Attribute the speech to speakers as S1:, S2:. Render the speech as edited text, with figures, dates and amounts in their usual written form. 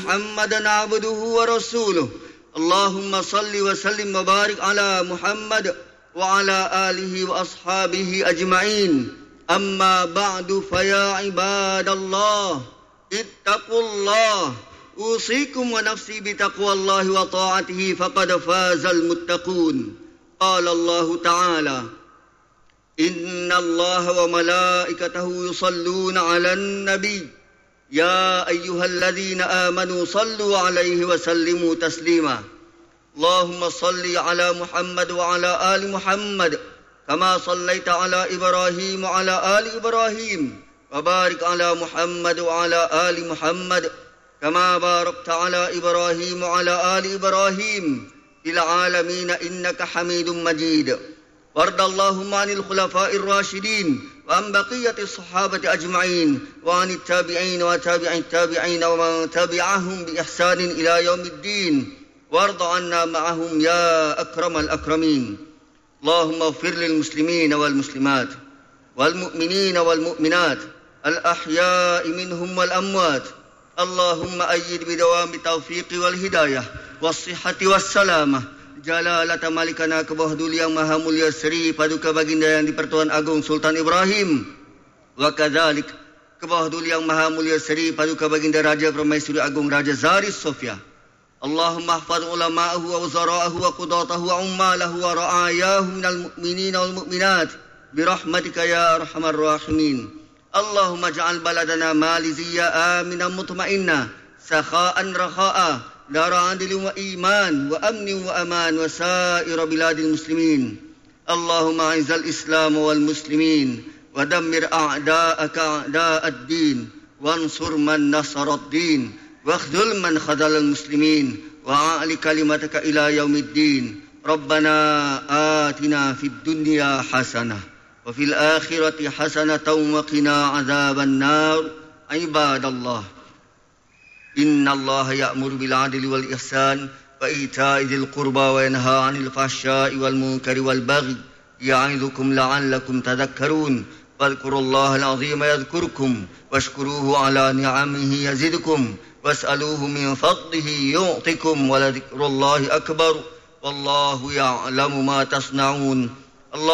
S1: محمدا عبده ورسوله اللهم صل وسلم وبارك على محمد وعلى آله وأصحابه أجمعين أما بعد فيا عباد الله اتقوا الله أوصيكم ونفسي بتقوى الله وطاعته فقد فاز المتقون قال الله تعالى إن الله وملائكته يصلون على النبي يا أيها الذين آمنوا صلوا عليه وسلموا تسليما اللهم صل على محمد وعلى آل محمد كما صليت على إبراهيم وعلى آل إبراهيم وبارك على محمد وعلى آل محمد كما باركت على إبراهيم وعلى آل إبراهيم في العالمين إنك حميد مجيد وارض اللهم عن الخلفاء الراشدين وعن بقية الصحابة أجمعين وعن التابعين وتابع التابعين ومن تبعهم بإحسان إلى يوم الدين وارض عنا معهم يا أكرم الأكرمين اللهم اغفر للمسلمين والمسلمات والمؤمنين والمؤمنات الأحياء منهم والأموات اللهم أيد بدوام التوفيق والهداية والصحة والسلامة Jalalata Malikana ke bawah duli yang maha mulia Seri Paduka Baginda yang di-Pertuan Agung Sultan Ibrahim wa kadzalik ke bawah duli yang maha mulia Seri Paduka Baginda Raja Permaisuri Agung Raja Zaris Sofia Allahumma hafaz ulama'ahu wa wuzara'ahu wa qudatahu wa ummalahu wa ra'ayahu minal mu'minina wal mu'minat birahmatika ya arhamar rahimin Allahumma ja'al baladana maliziyya aminan mutma'inna sakha'an rakha'a دار عدل وإيمان وأمن وأمان وسائر بلاد المسلمين اللهم أعز الإسلام والمسلمين ودمر أعداءك أعداء الدين وانصر من نصر الدين واخذل من خذل المسلمين وأعل كلمتك إلى يوم الدين ربنا آتنا في الدنيا حسنة وفي الآخرة حسنة وقنا عذاب النار عباد الله إن الله يأمر بالعدل والإحسان وإيتاء ذي القربى وينهى عن الفحشاء والمنكر والبغي يعظكم لعلكم تذكرون فاذكروا الله العظيم يذكركم واشكروه على نعمه يزدكم واسألوه من فضله يعطكم ولذكر الله أكبر والله يعلم ما تصنعون